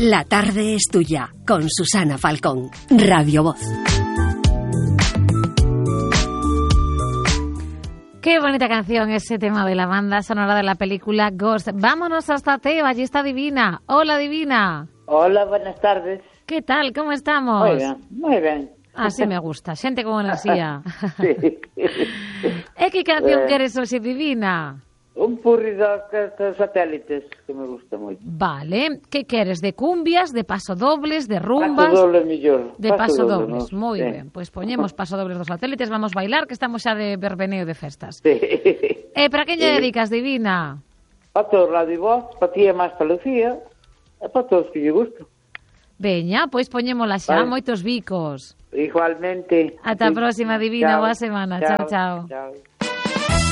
La tarde es tuya, con Susana Falcón, Radio Voz. Qué bonita canción ese tema de la banda sonora de la película Ghost. Vámonos hasta Teo, allí está Divina. Hola, Divina. Hola, buenas tardes. ¿Qué tal? ¿Cómo estamos? Muy bien. Así me gusta, xente con enerxía. Sí. E que canción queres hoxe, Divina? Un purri dos satélites que me gusta moito. Vale, que queres? De cumbias, de pasodobles, de rumbas? Pasodobles mellor. De pasodobles, no? moi Sí. ben. Pois poñemos pasodobles dos satélites, vamos bailar, que estamos xa de verbeneo de festas. Sí. Para que lle dedicas, Divina? Para todo Radio Voz, para ti e máis para Lucía, e para todos que lle gusto. Veña, pois poñémola xa, Vale. Moitos bicos. Igualmente. Ata a próxima, Divina, Chao. boa semana. Chao, chao. Chao.